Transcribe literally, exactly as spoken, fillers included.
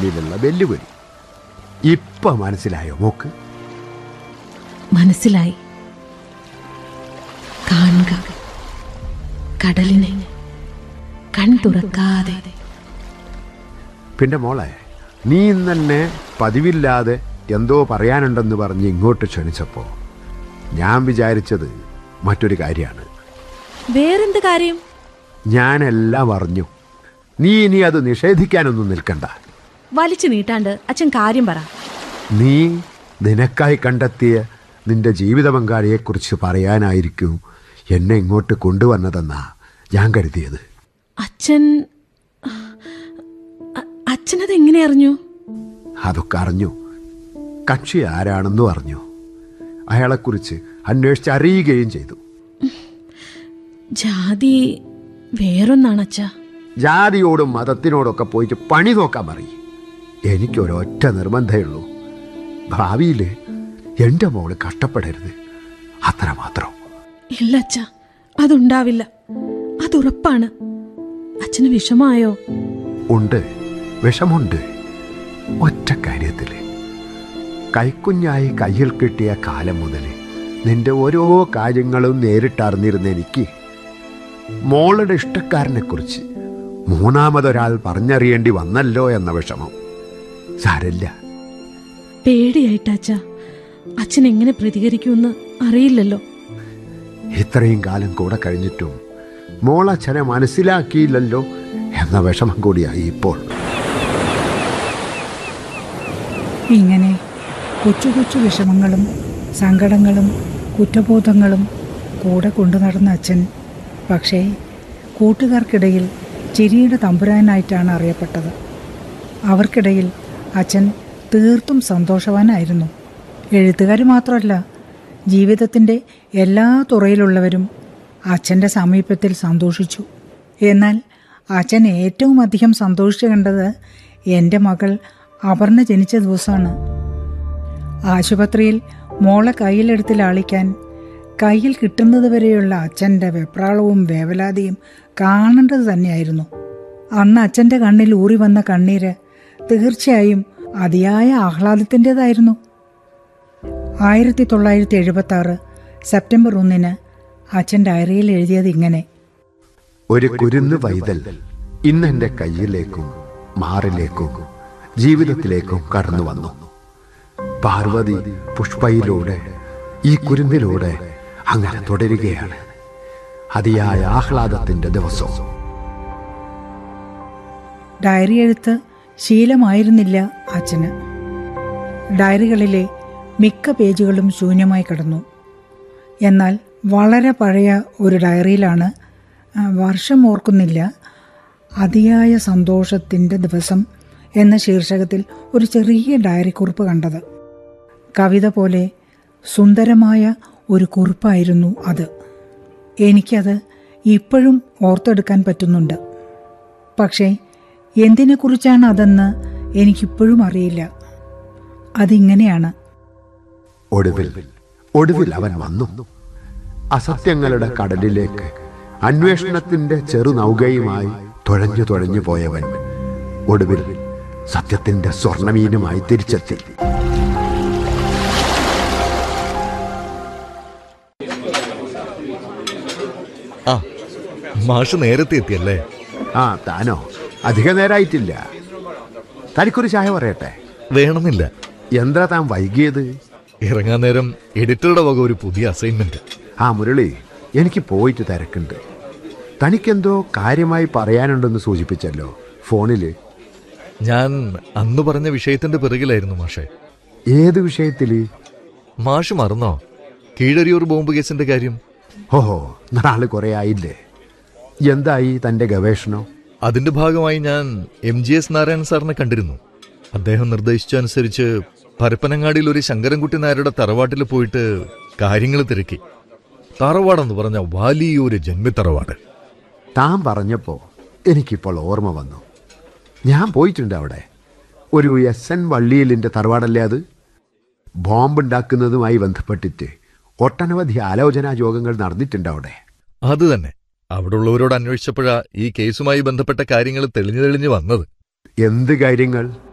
മുന്നിലുള്ള വെല്ലുവിളി. ഇപ്പൊ മനസ്സിലായോ മോക്ക്? മനസ്സിലായി. കാണുക കടലിനെ കൺ തുറക്കാതെ. പിന്നെ മോളെ, നീ തന്നെ പതിവില്ലാതെ എന്തോ പറയാനുണ്ടെന്ന് പറഞ്ഞ് ഇങ്ങോട്ട് ക്ഷണിച്ചപ്പോൾ ഞാൻ വിചാരിച്ചത് മറ്റൊരു കാര്യമാണ്. വേറെന്ത് കാര്യം? ഞാനെല്ലാം അറിഞ്ഞു. നീ ഇനി അത് നിഷേധിക്കാനൊന്നും നിൽക്കണ്ട. വലിച്ചു നീട്ടാണ്ട് അച്ഛൻ കാര്യം പറ. നീ നിനക്കായി കണ്ടെത്തിയ നിന്റെ ജീവിത പങ്കാളിയെക്കുറിച്ച് പറയാനായിരിക്കും എന്നെ ഇങ്ങോട്ട് കൊണ്ടുവന്നതെന്നാ ഞാൻ കരുതിയത്. അച്ഛൻ അച്ഛനത് എങ്ങനെ അറിഞ്ഞു? അതൊക്കെ അറിഞ്ഞു. കക്ഷി ആരാണെന്നും അറിഞ്ഞു. അയാളെക്കുറിച്ച് അന്വേഷിച്ചറിയുകയും ചെയ്തു. ജാതി വേറൊന്നാണ് അച്ഛാ. ജാതിയോടും മതത്തിനോടൊക്കെ പോയിട്ട് പണി നോക്കാൻ പറയും. എനിക്കൊരൊറ്റ നിർബന്ധമുള്ളൂ, ഭാവിയിൽ എൻ്റെ മോള് കഷ്ടപ്പെടരുത്, അത്ര മാത്രം. ഇല്ല അച്ഛാ, അതുണ്ടാവില്ല, അതുറപ്പാണ്. അച്ഛന് വിഷമായോ? ഉണ്ട്, വിഷമുണ്ട്. ഒറ്റ കാര്യത്തിൽ, കൈക്കുഞ്ഞായി കയ്യിൽ കിട്ടിയ കാലം മുതൽ നിന്റെ ഓരോ കാര്യങ്ങളും നേരിട്ടറിഞ്ഞിരുന്ന എനിക്ക് മോളുടെ ഇഷ്ടക്കാരനെക്കുറിച്ച് മൂന്നാമതൊരാൾ പറഞ്ഞറിയേണ്ടി വന്നല്ലോ എന്ന വിഷമം. സാരല്ല. പേടിയായിട്ടാച്ചാ, അച്ഛൻ എങ്ങനെ പ്രതികരിക്കുമെന്ന് അറിയില്ലല്ലോ. ഇത്രയും കാലം കൂടെ കഴിഞ്ഞിട്ടും മോളച്ഛനെ മനസ്സിലാക്കിയില്ലല്ലോ എന്ന വിഷമം കൂടിയായി ഇപ്പോൾ. ഇങ്ങനെ കൊച്ചു കൊച്ചു വിഷമങ്ങളും സങ്കടങ്ങളും കുറ്റബോധങ്ങളും കൂടെ കൊണ്ടു നടന്ന അച്ഛൻ പക്ഷേ കൂട്ടുകാർക്കിടയിൽ ചിരിയുടെ തമ്പുരാനായിട്ടാണ് അറിയപ്പെട്ടത്. അവർക്കിടയിൽ അച്ഛൻ തീർത്തും സന്തോഷവാനായിരുന്നു. എഴുത്തുകാർ മാത്രമല്ല, ജീവിതത്തിൻ്റെ എല്ലാ തുറയിലുള്ളവരും അച്ഛൻ്റെ സമീപത്തിൽ സന്തോഷിച്ചു. എന്നാൽ അച്ഛൻ ഏറ്റവും അധികം സന്തോഷിച്ചു കണ്ടത് എൻ്റെ മകൾ അപർണ ജനിച്ച ദിവസമാണ്. ആശുപത്രിയിൽ മോളെ കയ്യിലെടുത്ത് ലാളിക്കാൻ കയ്യിൽ കിട്ടുന്നത് വരെയുള്ള അച്ഛൻ്റെ വെപ്രാളവും വേവലാതിയും കാണേണ്ടത് തന്നെയായിരുന്നു. അന്ന് അച്ഛൻ്റെ കണ്ണിൽ ഊറി വന്ന കണ്ണീര് തീർച്ചയായും അതിയായ ആഹ്ലാദത്തിൻ്റെതായിരുന്നു. ആയിരത്തി തൊള്ളായിരത്തി എഴുപത്തി ആറ് സെപ്റ്റംബർ ഒന്നിന് അച്ഛൻ ഡയറിയിൽ എഴുതിയത് ഇങ്ങനെ: ഒരു കുരുന്ന് പൈതൽ ഇന്ന് എൻ്റെ കയ്യിലേക്കും മാറിലേക്കും ജീവിതത്തിലേക്കും കടന്നു വന്നു. പാർവതി പുഷ്പയിലൂടെ ഈ കുരുന്നിലൂടെ അങ്ങനെ തുടരുകയാണ്. അതിയായ ആഹ്ലാദത്തിന്റെ ദിവസവും. ഡയറി എഴുത്ത് ശീലമായിരുന്നില്ല അച്ഛന്. ഡയറികളിലെ മിക്ക പേജുകളും ശൂന്യമായി കിടന്നു. എന്നാൽ വളരെ പഴയ ഒരു ഡയറിയിലാണ്, വർഷം ഓർക്കുന്നില്ല, അതിയായ സന്തോഷത്തിൻ്റെ ദിവസം എന്ന ശീർഷകത്തിൽ ഒരു ചെറിയ ഡയറി കുറിപ്പ് കണ്ടത്. കവിത പോലെ സുന്ദരമായ ഒരു കുറിപ്പായിരുന്നു അത്. എനിക്കത് ഇപ്പോഴും ഓർത്തെടുക്കാൻ പറ്റുന്നുണ്ട്. പക്ഷേ എന്തിനെക്കുറിച്ചാണ് അതെന്ന് എനിക്കിപ്പോഴും അറിയില്ല. അതിങ്ങനെയാണ്: ഒടുവിൽ ഒടുവിൽ അവൻ വന്നു. അസത്യങ്ങളുടെ കടലിലേക്ക് അന്വേഷണത്തിന്റെ ചെറുനൗകയുമായി തുഴഞ്ഞു തുഴഞ്ഞു പോയവൻ ഒടുവിൽ സത്യത്തിന്റെ സ്വർണമീനുമായി തിരിച്ചെത്തി. ആ മാഷ് നേരത്തെ എത്തിയല്ലേ? ആ, താനോ? അധിക നേരമായിട്ടില്ല. തനിക്കൊരു ചായ പറയട്ടെ? വേണമെന്നില്ല. എന്താ താൻ വൈകിയത്? ഇറങ്ങാൻ നേരം എഡിറ്ററുടെ വക ഒരു പുതിയ അസൈൻമെന്റ്. ആ മുരളി, എനിക്ക് പോയിട്ട് തിരക്കുണ്ട്. തനിക്കെന്തോ കാര്യമായി പറയാനുണ്ടെന്ന് സൂചിപ്പിച്ചല്ലോ ഫോണില്. ഞാൻ അന്ന് പറഞ്ഞ വിഷയത്തിന്റെ പിറകിലായിരുന്നു മാഷെ. ഏത് വിഷയത്തില്? മാഷ് മറന്നോ കീഴരിയൂർ ബോംബ് കേസിന്റെ കാര്യം? ഓഹോ, നാളെ കുറെ ആയില്ലേ. എന്തായി തന്റെ ഗവേഷണം? അതിന്റെ ഭാഗമായി ഞാൻ എം ജി എസ് നാരായണൻ സാറിനെ കണ്ടിരുന്നു. അദ്ദേഹം നിർദ്ദേശിച്ചനുസരിച്ച് പരപ്പനങ്ങാടിയിൽ ഒരു ശങ്കരൻകുട്ടി നായരുടെ തറവാട്ടിൽ പോയിട്ട് കാര്യങ്ങൾ തിരക്കി. തറവാടെന്ന് പറഞ്ഞ വലിയൊരു ജന്മിത്തറവാട്. താൻ പറഞ്ഞപ്പോൾ എനിക്കിപ്പോൾ ഓർമ്മ വന്നു. ഞാൻ പോയിട്ടുണ്ട് അവിടെ. ഒരു എസ് എൻ വള്ളിയിലിൻ്റെ തറവാടല്ലേ അത്? ബോംബുണ്ടാക്കുന്നതുമായി ബന്ധപ്പെട്ടിട്ട് ഒട്ടനവധി ആലോചനാ യോഗങ്ങൾ നടന്നിട്ടുണ്ട് അവിടെ. അത് തന്നെ. അവിടെ ഉള്ളവരോട് അന്വേഷിച്ചപ്പോഴാ ഈ കേസുമായി ബന്ധപ്പെട്ട കാര്യങ്ങൾ തെളിഞ്ഞു തെളിഞ്ഞു വന്നത്. എന്ത് കാര്യങ്ങൾ?